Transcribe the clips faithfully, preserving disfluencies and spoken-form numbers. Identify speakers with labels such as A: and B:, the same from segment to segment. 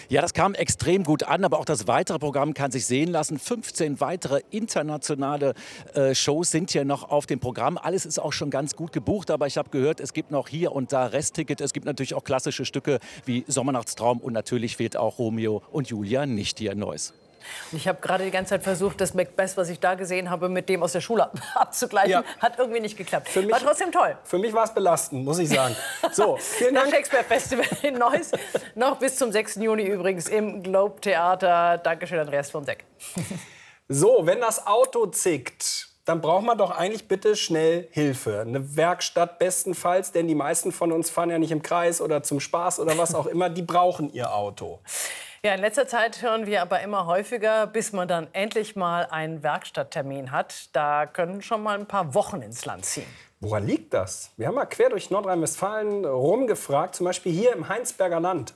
A: Ja, das kam extrem gut an, aber auch das weitere Programm kann sich sehen lassen. fünfzehn weitere internationale äh, Shows sind hier noch auf dem Programm. Alles ist auch schon ganz gut gebucht, aber ich habe gehört, es gibt noch hier und da Restticket. Es gibt natürlich auch klassische Stücke wie Sommernachtstraum und natürlich fehlt auch Romeo und Julia nicht hier in Neuss.
B: Ich habe gerade die ganze Zeit versucht, das Macbeth, was ich da gesehen habe, mit dem aus der Schule abzugleichen. Ja. Hat irgendwie nicht geklappt. Für mich, war trotzdem toll.
C: Für mich war es belastend, muss ich sagen. So, vielen Dank.
B: Das Shakespeare Festival in Neuss. Noch bis zum sechsten Juni übrigens im Globe Theater. Dankeschön, Andreas Fronzek.
C: So, wenn das Auto zickt, dann braucht man doch eigentlich bitte schnell Hilfe. Eine Werkstatt bestenfalls, denn die meisten von uns fahren ja nicht im Kreis oder zum Spaß oder was auch immer. Die brauchen ihr Auto.
B: Ja, in letzter Zeit hören wir aber immer häufiger, bis man dann endlich mal einen Werkstatttermin hat. Da können schon mal ein paar Wochen ins Land ziehen.
C: Woran liegt das? Wir haben mal quer durch Nordrhein-Westfalen rumgefragt, zum Beispiel hier im Heinsberger Land.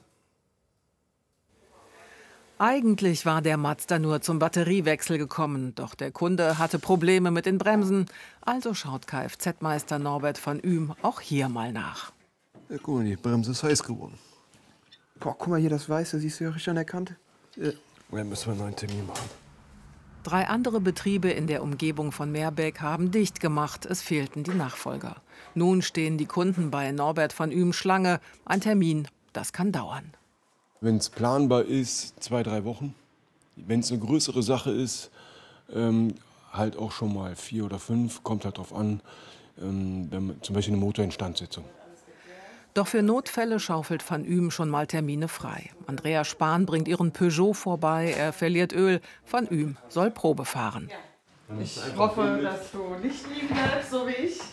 D: Eigentlich war der Mazda nur zum Batteriewechsel gekommen, doch der Kunde hatte Probleme mit den Bremsen. Also schaut Kfz-Meister Norbert van Uhm auch hier mal nach.
E: Ja, guck mal, die Bremse ist heiß geworden. Boah, guck mal hier, das Weiße, siehst du ja richtig an der Kante? Ja. Dann müssen wir einen neuen Termin machen.
D: Drei andere Betriebe in der Umgebung von Meerbeek haben dicht gemacht. Es fehlten die Nachfolger. Nun stehen die Kunden bei Norbert van Uhm Schlange. Ein Termin, das kann dauern.
E: Wenn es planbar ist, zwei, drei Wochen. Wenn es eine größere Sache ist, ähm, halt auch schon mal vier oder fünf. Kommt halt drauf an, ähm, wenn, zum Beispiel eine Motorinstandsetzung.
D: Doch für Notfälle schaufelt van Uhm schon mal Termine frei. Andrea Spahn bringt ihren Peugeot vorbei, er verliert Öl. Van Uhm soll Probe fahren.
F: Ich hoffe, dass du nicht liegen bleibst, so wie ich.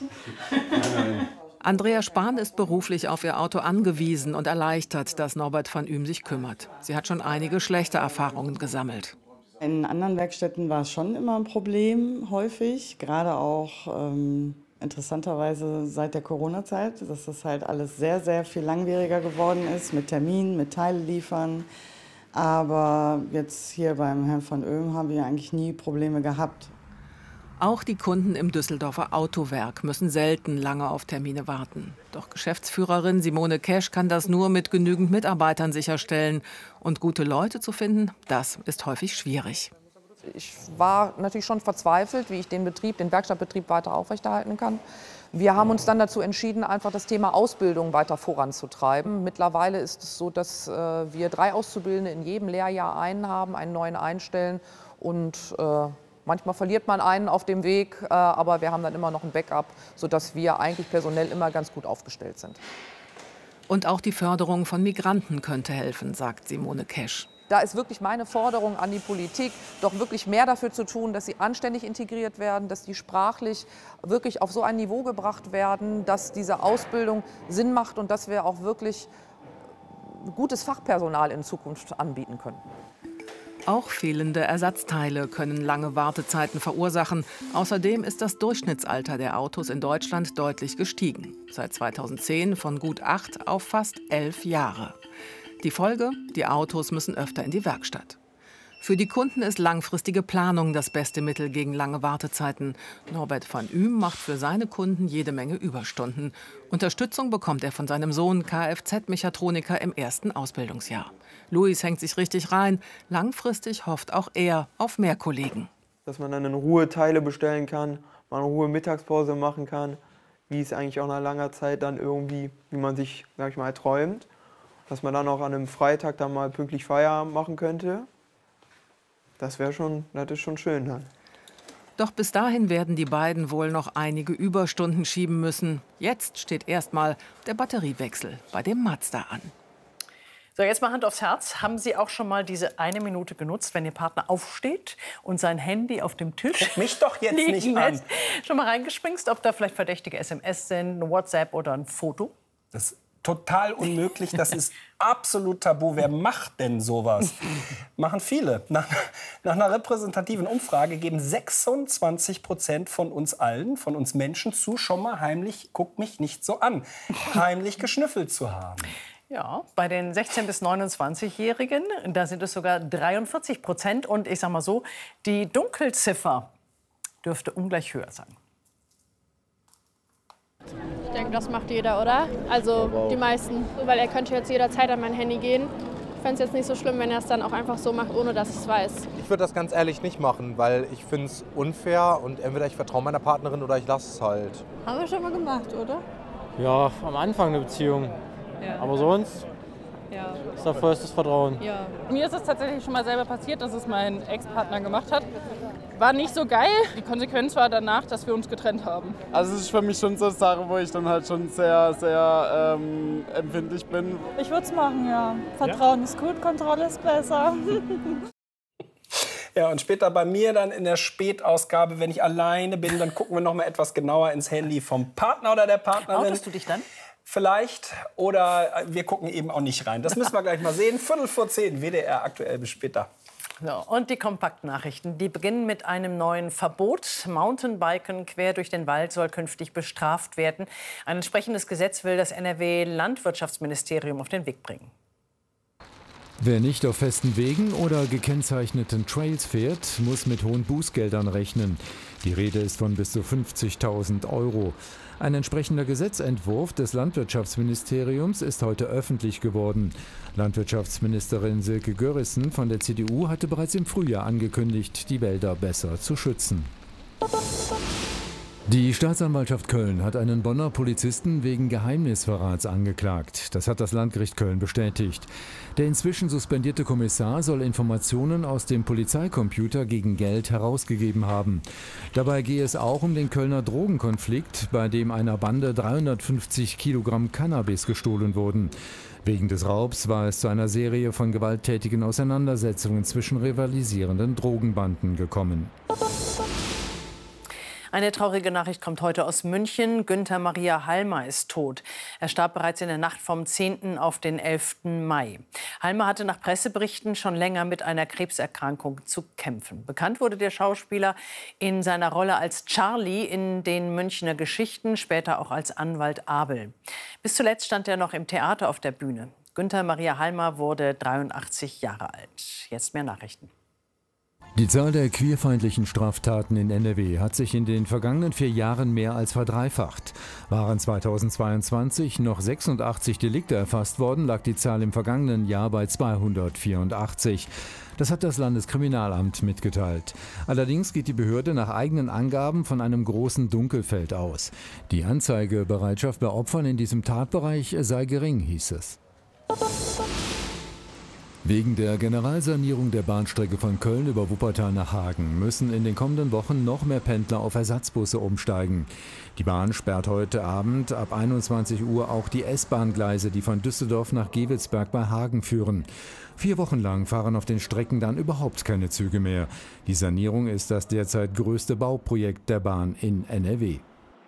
D: Andrea Spahn ist beruflich auf ihr Auto angewiesen und erleichtert, dass Norbert van Uhm sich kümmert. Sie hat schon einige schlechte Erfahrungen gesammelt.
G: In anderen Werkstätten war es schon immer ein Problem, häufig. Gerade auch ähm, interessanterweise seit der Corona-Zeit, dass das halt alles sehr, sehr viel langwieriger geworden ist, mit Terminen, mit Teile liefern. Aber jetzt hier beim Herrn van Uhm haben wir eigentlich nie Probleme gehabt.
D: Auch die Kunden im Düsseldorfer Autowerk müssen selten lange auf Termine warten. Doch Geschäftsführerin Simone Kesch kann das nur mit genügend Mitarbeitern sicherstellen. Und gute Leute zu finden, das ist häufig schwierig.
H: Ich war natürlich schon verzweifelt, wie ich den Betrieb, den Werkstattbetrieb weiter aufrechterhalten kann. Wir haben uns dann dazu entschieden, einfach das Thema Ausbildung weiter voranzutreiben. Mittlerweile ist es so, dass äh, wir drei Auszubildende in jedem Lehrjahr einen haben, einen neuen einstellen. Und äh, manchmal verliert man einen auf dem Weg, äh, aber wir haben dann immer noch ein Backup, sodass wir eigentlich personell immer ganz gut aufgestellt sind.
D: Und auch die Förderung von Migranten könnte helfen, sagt Simone Kesch.
H: Da ist wirklich meine Forderung an die Politik, doch wirklich mehr dafür zu tun, dass sie anständig integriert werden, dass die sprachlich wirklich auf so ein Niveau gebracht werden, dass diese Ausbildung Sinn macht und dass wir auch wirklich gutes Fachpersonal in Zukunft anbieten können.
D: Auch fehlende Ersatzteile können lange Wartezeiten verursachen. Außerdem ist das Durchschnittsalter der Autos in Deutschland deutlich gestiegen. Seit zweitausendzehn von gut acht auf fast elf Jahre. Die Folge? Die Autos müssen öfter in die Werkstatt. Für die Kunden ist langfristige Planung das beste Mittel gegen lange Wartezeiten. Norbert van Uhm macht für seine Kunden jede Menge Überstunden. Unterstützung bekommt er von seinem Sohn, Kfz-Mechatroniker im ersten Ausbildungsjahr. Luis hängt sich richtig rein. Langfristig hofft auch er auf mehr Kollegen.
I: Dass man dann in Ruhe Teile bestellen kann, mal in Ruhe Mittagspause machen kann, wie es eigentlich auch nach langer Zeit dann irgendwie, wie man sich, sag ich mal, träumt. Dass man dann auch an einem Freitag dann mal pünktlich Feierabend machen könnte. Das wäre schon, das ist schon schön dann.
D: Doch bis dahin werden die beiden wohl noch einige Überstunden schieben müssen. Jetzt steht erstmal der Batteriewechsel bei dem Mazda an.
B: So, jetzt mal Hand aufs Herz. Haben Sie auch schon mal diese eine Minute genutzt, wenn Ihr Partner aufsteht und sein Handy auf dem Tisch
C: Guck mich doch jetzt
B: liegen
C: nicht an.
B: lässt? Schon mal reingespringst, ob da vielleicht verdächtige S M S sind, ein WhatsApp oder ein Foto?
C: Das total unmöglich, das ist absolut tabu. Wer macht denn sowas? Machen viele. Nach, nach einer repräsentativen Umfrage geben sechsundzwanzig Prozent von uns allen, von uns Menschen zu, schon mal heimlich, guck mich nicht so an, heimlich geschnüffelt zu haben.
B: Ja, bei den sechzehn- bis neunundzwanzigjährigen, da sind es sogar dreiundvierzig Prozent. Und ich sag mal so, die Dunkelziffer dürfte ungleich höher sein.
J: Ich denke, das macht jeder, oder? Also die meisten. Weil er könnte jetzt jederzeit an mein Handy gehen Ich fände es jetzt nicht so schlimm, wenn er es dann auch einfach so macht, ohne dass ich es weiß.
K: Ich würde das ganz ehrlich nicht machen, weil ich finde es unfair und entweder ich vertraue meiner Partnerin oder ich lasse es halt.
L: Haben wir schon mal gemacht, oder?
M: Ja, am Anfang eine Beziehung. Ja. Aber sonst ja. ist da vollstes Vertrauen.
F: Ja. Mir ist es tatsächlich schon mal selber passiert, dass es mein Ex-Partner gemacht hat. War nicht so geil. Die Konsequenz war danach, dass wir uns getrennt haben.
N: Also es ist für mich schon so eine Sache, wo ich dann halt schon sehr, sehr ähm, empfindlich bin.
L: Ich würde es machen, ja. Vertrauen ja? ist gut, Kontrolle ist besser.
C: Ja, und später bei mir dann in der Spätausgabe, wenn ich alleine bin, dann gucken wir noch mal etwas genauer ins Handy vom Partner oder der Partnerin.
B: Outest du dich dann?
C: Vielleicht. Oder wir gucken eben auch nicht rein. Das müssen wir gleich mal sehen. Viertel vor zehn, W D R aktuell. Bis später.
B: So, und die Kompaktnachrichten, die beginnen mit einem neuen Verbot. Mountainbiken quer durch den Wald soll künftig bestraft werden. Ein entsprechendes Gesetz will das N R W-Landwirtschaftsministerium auf den Weg bringen.
O: Wer nicht auf festen Wegen oder gekennzeichneten Trails fährt, muss mit hohen Bußgeldern rechnen. Die Rede ist von bis zu fünfzigtausend Euro. Ein entsprechender Gesetzentwurf des Landwirtschaftsministeriums ist heute öffentlich geworden. Landwirtschaftsministerin Silke Görissen von der C D U hatte bereits im Frühjahr angekündigt, die Wälder besser zu schützen. Die Staatsanwaltschaft Köln hat einen Bonner Polizisten wegen Geheimnisverrats angeklagt. Das hat das Landgericht Köln bestätigt. Der inzwischen suspendierte Kommissar soll Informationen aus dem Polizeicomputer gegen Geld herausgegeben haben. Dabei gehe es auch um den Kölner Drogenkonflikt, bei dem einer Bande dreihundertfünfzig Kilogramm Cannabis gestohlen wurden. Wegen des Raubs war es zu einer Serie von gewalttätigen Auseinandersetzungen zwischen rivalisierenden Drogenbanden gekommen.
B: Eine traurige Nachricht kommt heute aus München. Günther Maria Halmer ist tot. Er starb bereits in der Nacht vom zehnten auf den elften Mai. Halmer hatte nach Presseberichten schon länger mit einer Krebserkrankung zu kämpfen. Bekannt wurde der Schauspieler in seiner Rolle als Charlie in den Münchner Geschichten, später auch als Anwalt Abel. Bis zuletzt stand er noch im Theater auf der Bühne. Günther Maria Halmer wurde dreiundachtzig Jahre alt. Jetzt mehr Nachrichten.
O: Die Zahl der queerfeindlichen Straftaten in N R W hat sich in den vergangenen vier Jahren mehr als verdreifacht. Waren zweitausendzweiundzwanzig noch sechsundachtzig Delikte erfasst worden, lag die Zahl im vergangenen Jahr bei zweihundertvierundachtzig. Das hat das Landeskriminalamt mitgeteilt. Allerdings geht die Behörde nach eigenen Angaben von einem großen Dunkelfeld aus. Die Anzeigebereitschaft bei Opfern in diesem Tatbereich sei gering, hieß es. Wegen der Generalsanierung der Bahnstrecke von Köln über Wuppertal nach Hagen müssen in den kommenden Wochen noch mehr Pendler auf Ersatzbusse umsteigen. Die Bahn sperrt heute Abend ab einundzwanzig Uhr auch die S-Bahn-Gleise, die von Düsseldorf nach Gevelsberg bei Hagen führen. Vier Wochen lang fahren auf den Strecken dann überhaupt keine Züge mehr. Die Sanierung ist das derzeit größte Bauprojekt der Bahn in N R W.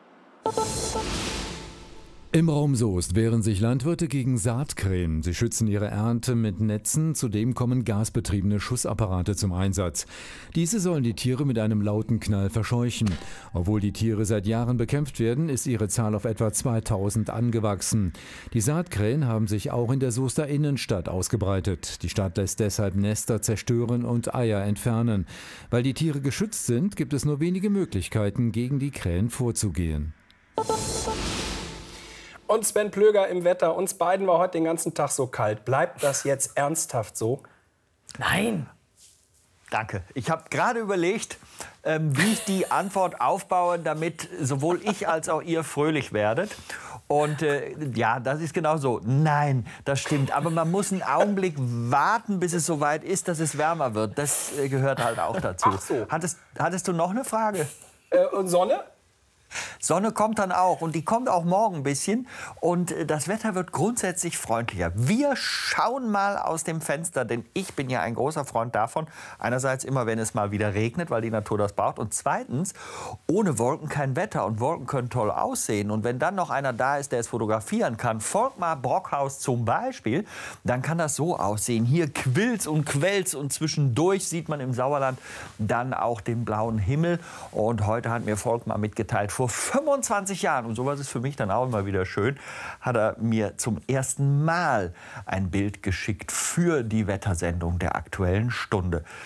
O: Im Raum Soest wehren sich Landwirte gegen Saatkrähen. Sie schützen ihre Ernte mit Netzen, zudem kommen gasbetriebene Schussapparate zum Einsatz. Diese sollen die Tiere mit einem lauten Knall verscheuchen. Obwohl die Tiere seit Jahren bekämpft werden, ist ihre Zahl auf etwa zweitausend angewachsen. Die Saatkrähen haben sich auch in der Soester Innenstadt ausgebreitet. Die Stadt lässt deshalb Nester zerstören und Eier entfernen. Weil die Tiere geschützt sind, gibt es nur wenige Möglichkeiten, gegen die Krähen vorzugehen.
C: Und Sven Plöger im Wetter. Uns beiden war heute den ganzen Tag so kalt. Bleibt das jetzt ernsthaft so?
B: Nein.
P: Danke. Ich habe gerade überlegt, ähm, wie ich die Antwort aufbaue, damit sowohl ich als auch ihr fröhlich werdet. Und äh, ja, das ist genau so. Nein, das stimmt. Aber man muss einen Augenblick warten, bis es soweit ist, dass es wärmer wird. Das äh, gehört halt auch dazu.
C: Ach so.
P: Hattest, hattest du noch eine Frage?
C: Äh, und Sonne?
P: Sonne kommt dann auch und die kommt auch morgen ein bisschen und das Wetter wird grundsätzlich freundlicher. Wir schauen mal aus dem Fenster, denn ich bin ja ein großer Freund davon, einerseits immer, wenn es mal wieder regnet, weil die Natur das braucht und zweitens, ohne Wolken kein Wetter und Wolken können toll aussehen und wenn dann noch einer da ist, der es fotografieren kann, Volkmar Brockhaus zum Beispiel, dann kann das so aussehen. Hier quillt's und quellt's und zwischendurch sieht man im Sauerland dann auch den blauen Himmel und heute hat mir Volkmar mitgeteilt, vor fünfundzwanzig Jahren, und sowas ist für mich dann auch immer wieder schön, hat er mir zum ersten Mal ein Bild geschickt für die Wettersendung der Aktuellen Stunde.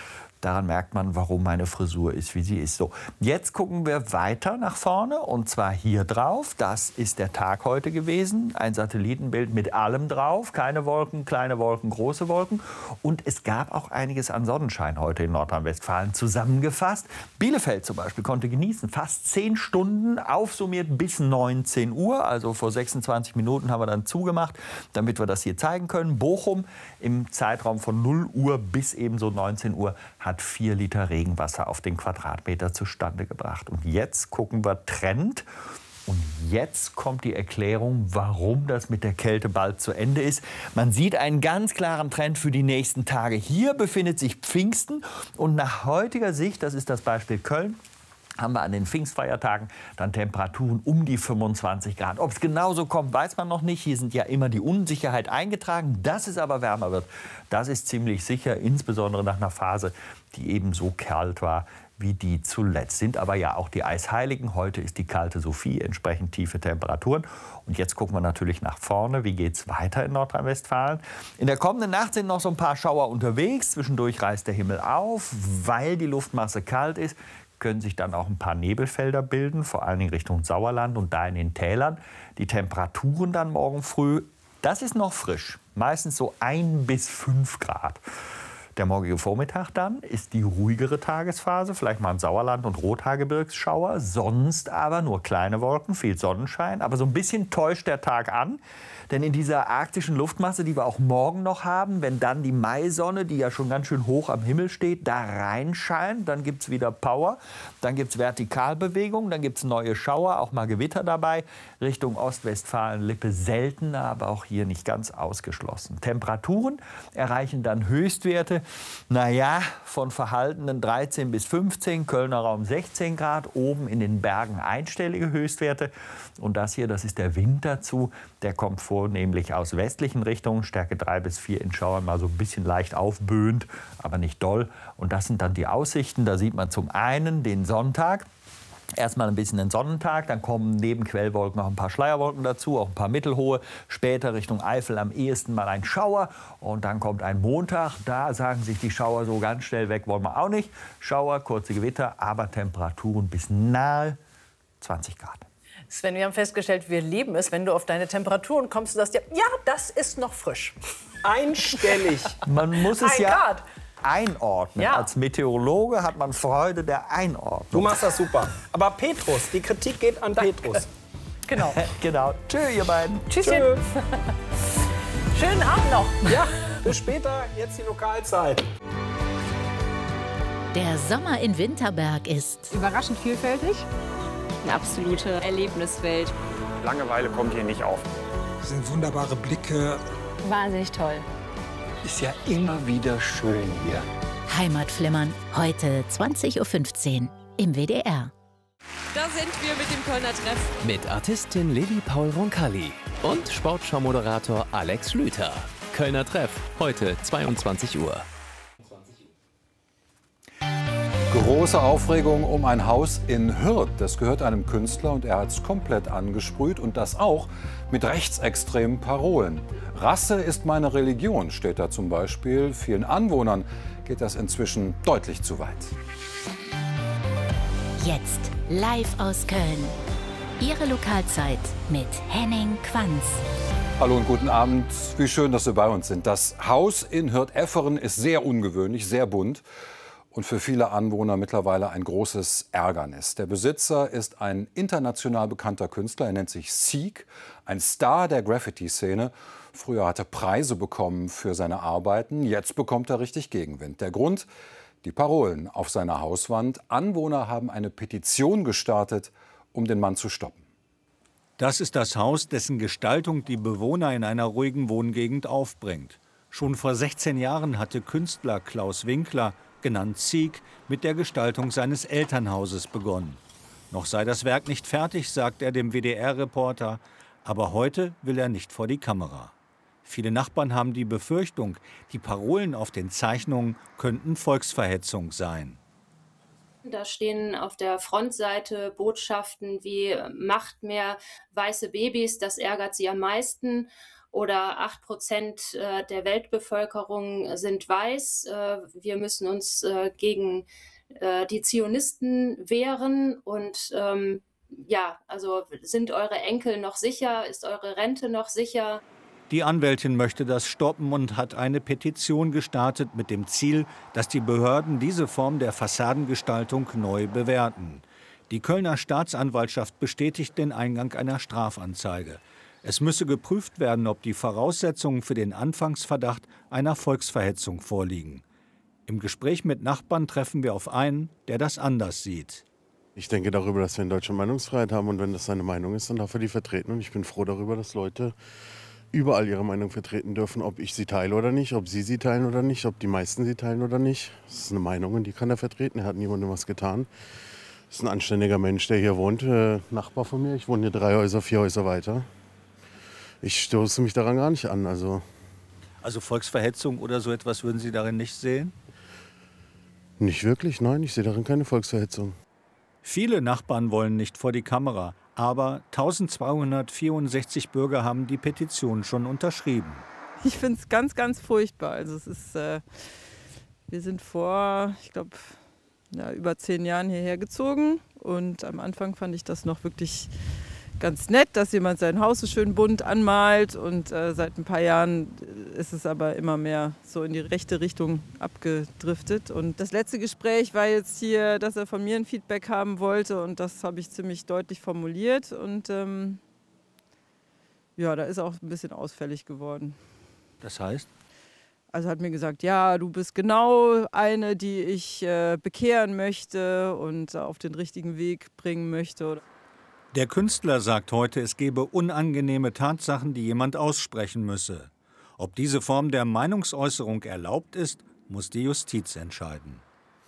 P: Daran merkt man, warum meine Frisur ist, wie sie ist. So, jetzt gucken wir weiter nach vorne und zwar hier drauf. Das ist der Tag heute gewesen. Ein Satellitenbild mit allem drauf. Keine Wolken, kleine Wolken, große Wolken. Und es gab auch einiges an Sonnenschein heute in Nordrhein-Westfalen. Zusammengefasst, Bielefeld zum Beispiel konnte genießen. Fast zehn Stunden, aufsummiert bis neunzehn Uhr. Also vor sechsundzwanzig Minuten haben wir dann zugemacht, damit wir das hier zeigen können. Bochum im Zeitraum von null Uhr bis eben so neunzehn Uhr hat vier Liter Regenwasser auf den Quadratmeter zustande gebracht. Und jetzt gucken wir Trend. Und jetzt kommt die Erklärung, warum das mit der Kälte bald zu Ende ist. Man sieht einen ganz klaren Trend für die nächsten Tage. Hier befindet sich Pfingsten und nach heutiger Sicht, das ist das Beispiel Köln, haben wir an den Pfingstfeiertagen dann Temperaturen um die fünfundzwanzig Grad. Ob es genauso kommt, weiß man noch nicht. Hier sind ja immer die Unsicherheit eingetragen. Dass es aber wärmer wird, das ist ziemlich sicher, insbesondere nach einer Phase, die eben so kalt war wie die zuletzt. Sind aber ja auch die Eisheiligen. Heute ist die kalte Sophie, entsprechend tiefe Temperaturen. Und jetzt gucken wir natürlich nach vorne. Wie geht es weiter in Nordrhein-Westfalen? In der kommenden Nacht sind noch so ein paar Schauer unterwegs. Zwischendurch reißt der Himmel auf, weil die Luftmasse kalt ist. Können sich dann auch ein paar Nebelfelder bilden, vor allen Dingen Richtung Sauerland und da in den Tälern. Die Temperaturen dann morgen früh, das ist noch frisch, meistens so ein bis fünf Grad. Der morgige Vormittag dann ist die ruhigere Tagesphase, vielleicht mal im Sauerland und Rothaargebirgsschauer, sonst aber nur kleine Wolken, viel Sonnenschein, aber so ein bisschen täuscht der Tag an. Denn in dieser arktischen Luftmasse, die wir auch morgen noch haben, wenn dann die Maisonne, die ja schon ganz schön hoch am Himmel steht, da reinscheint, dann gibt es wieder Power, dann gibt es Vertikalbewegung, dann gibt es neue Schauer, auch mal Gewitter dabei. Richtung Ostwestfalen-Lippe seltener, aber auch hier nicht ganz ausgeschlossen. Temperaturen erreichen dann Höchstwerte, naja, von verhaltenen dreizehn bis fünfzehn, Kölner Raum sechzehn Grad, oben in den Bergen einstellige Höchstwerte. Und das hier, das ist der Wind dazu, der kommt vornehmlich aus westlichen Richtungen, Stärke drei bis vier in Schauern, mal so ein bisschen leicht aufböend, aber nicht doll. Und das sind dann die Aussichten, da sieht man zum einen den Sonntag. Erstmal ein bisschen den Sonnentag, dann kommen neben Quellwolken noch ein paar Schleierwolken dazu, auch ein paar mittelhohe. Später Richtung Eifel am ehesten mal ein Schauer. Und dann kommt ein Montag, da sagen sich die Schauer so ganz schnell weg, wollen wir auch nicht. Schauer, kurze Gewitter, aber Temperaturen bis nahe zwanzig Grad.
B: Sven, wir haben festgestellt, wir lieben es, wenn du auf deine Temperaturen kommst und sagst, ja, ja, das ist noch frisch.
C: Einstellig.
P: Man muss es
B: Ein
P: ja
B: Grad.
P: einordnen.
B: Ja.
P: Als Meteorologe hat man Freude der Einordnung.
C: Du machst das super. Aber Petrus, die Kritik geht an Petrus.
B: Genau.
P: Genau. Tschö, ihr beiden.
B: Tschüsschen.
C: Tschö.
B: Schönen Abend noch.
C: Ja, bis später. Jetzt die Lokalzeit.
Q: Der Sommer in Winterberg ist
R: überraschend vielfältig.
S: Eine absolute Erlebniswelt.
T: Langeweile kommt hier nicht auf.
U: Das sind wunderbare Blicke.
S: Wahnsinnig toll.
T: Ist ja immer wieder schön hier.
Q: Heimatflimmern, heute zwanzig Uhr fünfzehn im W D R.
V: Da sind wir mit dem Kölner Treff.
W: Mit Artistin Lilly Paul Roncalli und Sportschau-Moderator Alex Schlüter. Kölner Treff, heute zweiundzwanzig Uhr.
X: Große Aufregung um ein Haus in Hürth. Das gehört einem Künstler und er hat es komplett angesprüht und das auch mit rechtsextremen Parolen. Rasse ist meine Religion, steht da zum Beispiel. Vielen Anwohnern geht das inzwischen deutlich zu weit.
Q: Jetzt live aus Köln. Ihre Lokalzeit mit Henning Quanz.
X: Hallo und guten Abend. Wie schön, dass Sie bei uns sind. Das Haus in Hürth-Efferen ist sehr ungewöhnlich, sehr bunt. Und für viele Anwohner mittlerweile ein großes Ärgernis. Der Besitzer ist ein international bekannter Künstler, er nennt sich Seek, ein Star der Graffiti-Szene. Früher hat er Preise bekommen für seine Arbeiten, jetzt bekommt er richtig Gegenwind. Der Grund? Die Parolen auf seiner Hauswand. Anwohner haben eine Petition gestartet, um den Mann zu stoppen.
Y: Das ist das Haus, dessen Gestaltung die Bewohner in einer ruhigen Wohngegend aufbringt. Schon vor sechzehn Jahren hatte Künstler Klaus Winkler, genannt Seek, mit der Gestaltung seines Elternhauses begonnen. Noch sei das Werk nicht fertig, sagt er dem W D R-Reporter, aber heute will er nicht vor die Kamera. Viele Nachbarn haben die Befürchtung, die Parolen auf den Zeichnungen könnten Volksverhetzung sein.
Z: Da stehen auf der Frontseite Botschaften wie „Macht mehr weiße Babys, das ärgert sie am meisten“ oder acht Prozent der Weltbevölkerung sind weiß. Wir müssen uns gegen die Zionisten wehren und ähm, ja, also sind eure Enkel noch sicher? Ist eure Rente noch sicher?
Y: Die Anwältin möchte das stoppen und hat eine Petition gestartet mit dem Ziel, dass die Behörden diese Form der Fassadengestaltung neu bewerten. Die Kölner Staatsanwaltschaft bestätigt den Eingang einer Strafanzeige. Es müsse geprüft werden, ob die Voraussetzungen für den Anfangsverdacht einer Volksverhetzung vorliegen. Im Gespräch mit Nachbarn treffen wir auf einen, der das anders sieht.
A: Ich denke darüber, dass wir in Deutschland Meinungsfreiheit haben und wenn das seine Meinung ist, dann darf er die vertreten. Und ich bin froh darüber, dass Leute überall ihre Meinung vertreten dürfen, ob ich sie teile oder nicht, ob sie sie teilen oder nicht, ob die meisten sie teilen oder nicht. Das ist eine Meinung und die kann er vertreten. Er hat niemandem was getan. Das ist ein anständiger Mensch, der hier wohnt, äh, Nachbar von mir. Ich wohne hier drei Häuser, vier Häuser weiter. Ich stoße mich daran gar nicht an. Also,
Y: also Volksverhetzung oder so etwas würden Sie darin nicht sehen?
A: Nicht wirklich, nein, ich sehe darin keine Volksverhetzung.
Y: Viele Nachbarn wollen nicht vor die Kamera, aber eintausendzweihundertvierundsechzig Bürger haben die Petition schon unterschrieben.
L: Ich finde es ganz, ganz furchtbar. Also es ist, äh, wir sind vor, ich glaube, ja, über zehn Jahren hierher gezogen und am Anfang fand ich das noch wirklich ganz nett, dass jemand sein Haus so schön bunt anmalt und äh, seit ein paar Jahren ist es aber immer mehr so in die rechte Richtung abgedriftet. Und das letzte Gespräch war jetzt hier, dass er von mir ein Feedback haben wollte und das habe ich ziemlich deutlich formuliert und ähm, ja, da ist er auch ein bisschen ausfällig geworden.
Y: Das heißt?
L: Also hat mir gesagt, ja, du bist genau eine, die ich äh, bekehren möchte und auf den richtigen Weg bringen möchte.
Y: Der Künstler sagt heute, es gebe unangenehme Tatsachen, die jemand aussprechen müsse. Ob diese Form der Meinungsäußerung erlaubt ist, muss die Justiz entscheiden.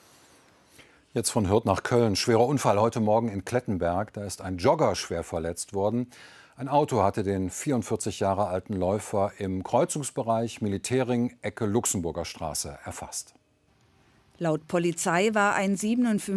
X: Jetzt von Hürth nach Köln. Schwerer Unfall heute Morgen in Klettenberg. Da ist ein Jogger schwer verletzt worden. Ein Auto hatte den vierundvierzig Jahre alten Läufer im Kreuzungsbereich Militärring, Ecke Luxemburger Straße, erfasst.
E: Laut Polizei war ein siebenundfünfziger